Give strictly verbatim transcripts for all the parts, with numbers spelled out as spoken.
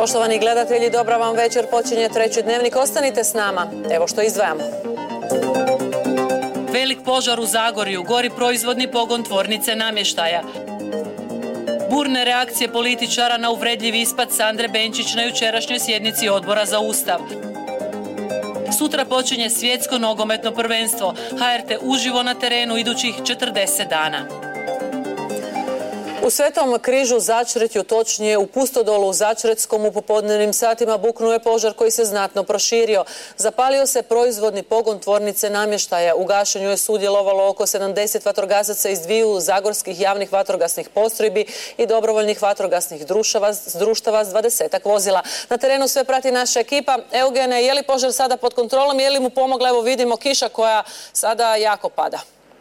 Poštovani gledatelji, dobra vam večer, počinje treći dnevnik. Ostanite s nama. Evo što izdvajamo. Velik požar u Zagorju, gori proizvodni pogon tvornice namještaja. Burne reakcije političara na uvredljiv ispad Sandre Benčić na jučerašnjoj sjednici Odbora za Ustav. Sutra počinje svjetsko nogometno prvenstvo. H R T uživo na terenu idućih četrdeset dana. U Svetom Križu Začretju, točnije u Pustodolu u Začretskom, u popodnevnim satima buknuo je požar koji se znatno proširio. Zapalio se proizvodni pogon tvornice namještaja. U gašenju je sudjelovalo oko sedamdeset vatrogasaca iz dviju zagorskih javnih vatrogasnih postrojbi i dobrovoljnih vatrogasnih društava, društava s dvadesetak vozila. Na terenu sve prati naša ekipa. Eugene, je li požar sada pod kontrolom, je li mu pomogla? Evo vidimo kiša koja sada jako pada.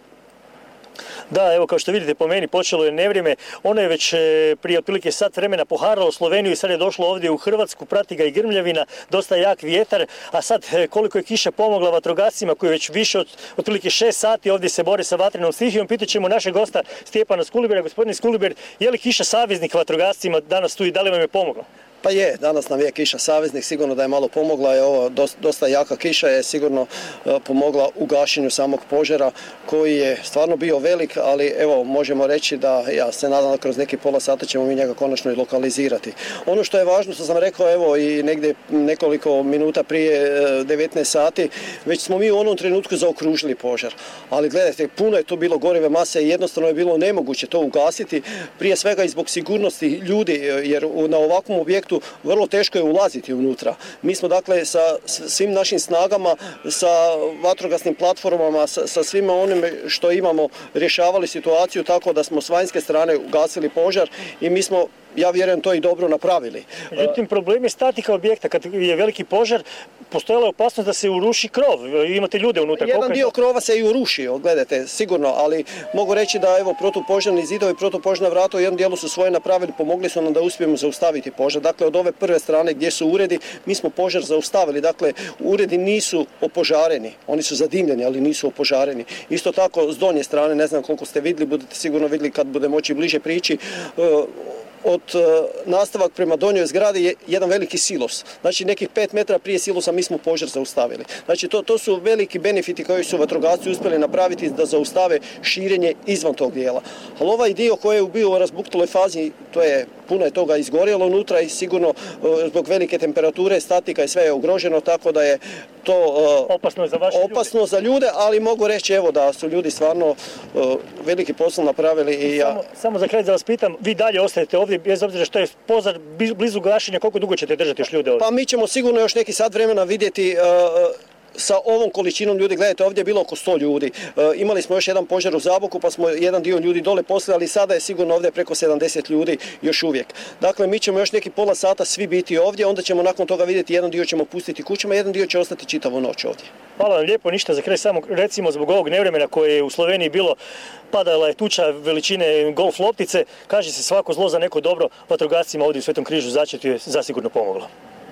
Da, evo kao što vidite po meni počelo je nevrijeme. Ono je već prije otprilike sat vremena poharalo Sloveniju i sad je došlo ovdje u Hrvatsku, prati ga i grmljavina, dosta jak vjetar, a sad koliko je kiša pomogla vatrogascima koji već više od otprilike šest sati ovdje se bore sa vatrenom stihijom. Pitat ćemo našeg gosta Stjepana Skulibera. Gospodine Skuliber, je li kiša saveznik vatrogascima danas tu i da li vam je pomogla? Pa je, danas nam je kiša saveznik, sigurno da je malo pomogla, je ovo dosta jaka kiša je sigurno pomogla u gašenju samog požara koji je stvarno bio velik, ali evo možemo reći da ja se nadam da kroz neki pola sata ćemo mi njega konačno i lokalizirati. Ono što je važno, što sam rekao evo i negdje nekoliko minuta prije devetnaest sati, već smo mi u onom trenutku zaokružili požar. Ali gledajte, puno je tu bilo gorive mase i jednostavno je bilo nemoguće to ugasiti, prije svega i zbog sigurnosti ljudi, jer na ovakvom objektu vrlo teško je ulaziti unutra. Mi smo dakle sa svim našim snagama, sa vatrogasnim platformama, sa, sa svima onime što imamo rješavali situaciju tako da smo s vanjske strane ugasili požar i mi smo, ja vjerujem, to i dobro napravili. Međutim, problem je statika objekta. Kad je veliki požar, postojala je opasnost da se uruši krov. Imate ljude unutra. Jedan dio krova se i urušio, gledajte, sigurno, ali mogu reći da evo protupožarni zidovi, protupožarna vrata u jednom dijelu su svoje napravili, pomogli su nam da uspijemo zaustaviti požar. Dakle, od ove prve strane gdje su uredi, mi smo požar zaustavili. Dakle, uredi nisu opožareni, oni su zadimljeni, ali nisu opožareni. Isto tako, s donje strane, ne znam koliko ste vidjeli, budete sigurno vidjeli kad bude moći bliže prići, od uh, nastavak prema donjoj zgradi je jedan veliki silos. Znači nekih pet metara prije silosa mi smo požar zaustavili. Znači to, to su veliki benefiti koji su vatrogasci uspjeli napraviti da zaustave širenje izvan tog dijela. Ali ovaj dio koji je bio u razbuktaloj fazi, to je puno je toga izgorjelo unutra i sigurno uh, zbog velike temperature, statika i sve je ugroženo, tako da je to uh, opasno, za, vaše opasno ljude. za ljude, ali mogu reći evo da su ljudi stvarno uh, veliki posao napravili. I ja... samo, samo za kraj da vas pitam, vi dalje ostajete ovdje bez obzira što je požar blizu gašenja, koliko dugo ćete držati još ljude ovdje? Pa mi ćemo sigurno još neki sat vremena vidjeti uh, sa ovom količinom ljudi. Gledajte, ovdje je bilo oko sto ljudi. E, imali smo još jedan požar u Zaboku, pa smo jedan dio ljudi dole poslali, ali sada je sigurno ovdje preko sedamdeset ljudi još uvijek. Dakle, mi ćemo još neki pola sata svi biti ovdje, onda ćemo nakon toga vidjeti, jedan dio ćemo pustiti kućama, jedan dio će ostati čitavu noć ovdje. Hvala vam lijepo, ništa za kraj, samo recimo zbog ovog nevremena koje je u Sloveniji bilo, padala je tuča veličine golf loptice, kaže se svako zlo za neko dobro, vatrogascima ovdje u Svetom Križu Začretju je zasigurno pomoglo.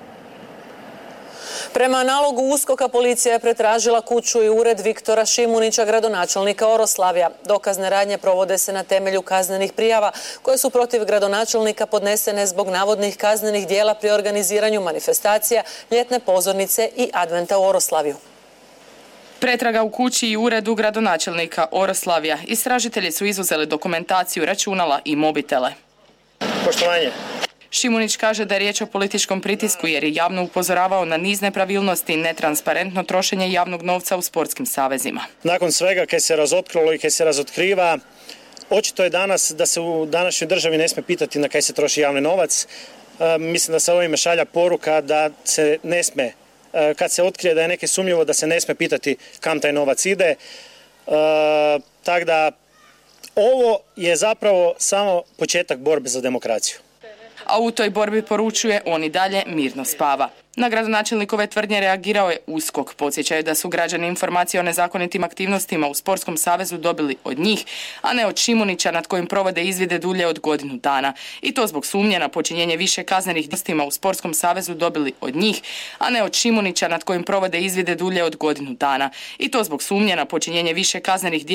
Prema nalogu USKOK-a policija je pretražila kuću i ured Viktora Šimunića, gradonačelnika Oroslavja. Dokazne radnje provode se na temelju kaznenih prijava koje su protiv gradonačelnika podnesene zbog navodnih kaznenih dijela pri organiziranju manifestacija, ljetne pozornice i adventa u Oroslavju. Pretraga u kući i uredu gradonačelnika Oroslavja. Istražitelji su izuzeli dokumentaciju, računala i mobitele. Poštovanje. Šimunić kaže da je riječ o političkom pritisku jer je javno upozoravao na niz nepravilnosti i netransparentno trošenje javnog novca u sportskim savezima. Nakon svega kaj se razotkrilo i kaj se razotkriva, očito je danas da se u današnjoj državi ne smije pitati na kaj se troši javni novac. E, mislim da se ovime šalja poruka da se ne smije, e, kad se otkrije da je neke sumnjivo, da se ne smije pitati kam taj novac ide. E, tako da ovo je zapravo samo početak borbe za demokraciju. A u toj borbi, poručuje, on i dalje mirno spava. Na gradonačelnikove tvrdnje reagirao je USKOK. Podsjećaju da su građani informacije o nezakonitim aktivnostima u Sportskom savezu dobili od njih, a ne od Šimunića nad kojim provode izvide dulje od godinu dana. I to zbog sumnje na počinjenje više kaznenih djela u Sportskom savezu dobili od njih, a ne od Šimunića nad kojim provode izvide dulje od godinu dana. I to zbog sumnje na počinjenje više kaznenih djela